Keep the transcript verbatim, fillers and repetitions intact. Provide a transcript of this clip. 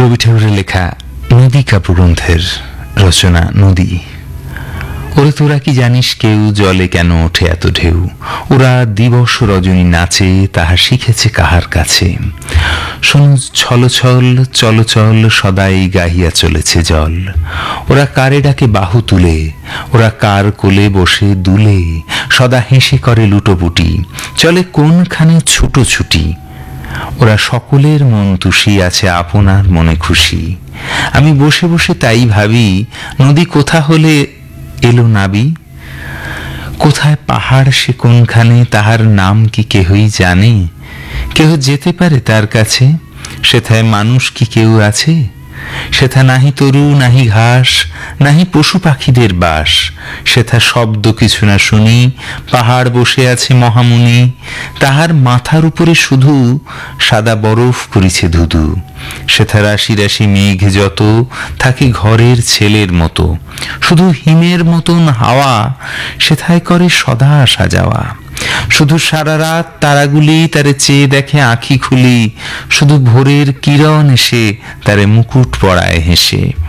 রবি ঠাকুরের লেখা নদী কাব্যগ্রন্থের রচনা নদী। ওরে তোরা কি জানিস কেউ জলে কেন ওঠে এত ঢেউ? ওরা দিবস রজনী নাচে, তাহা শিখেছে কাহার কাছে? শোনো ছলছল চলচল সদাই গাহিয়া চলেছে জল। ওরা কারে ডাকে বাহু তুলে, ওরা কার কোলে বসে দুলে, সদা হেসে করে লুটোপুটি, চলে কোনখানে ছুটোছুটি। ওরা সকলের মন তুষি আছে আপনার মনে খুশি। আমি বসে বসে তাই ভাবি, নদী কোথা হলে এলো নাবি? কোথায় পাহাড় সে কোনখানে, তাহার নাম কি কেহই জানে? কেহ যেতে পারে তার কাছে? সেথায় মানুষ কি কেউ আছে? সেথা নাহি তরু নাহি ঘাস, নাহি পশু পাখিদের বাস। সেথা শব্দ কিছু না শুনি, পাহাড় বসে আছে মহামুনি। তাহার মাথার উপরে শুধু সাদা বরফ করিছে ধুধু। সেথা রাশি রাশি মেঘ যত, থাকে ঘরের ছেলের মতো। শুধু হিমের মতন হাওয়া, সেথায় করে সদা আসা যাওয়া। শুধু সারা রাত তারাগুলি তারে চেয়ে দেখে আঁখি খুলি। শুধু ভোরের কিরণ এসে তারে মুকুট পরায় হেসে।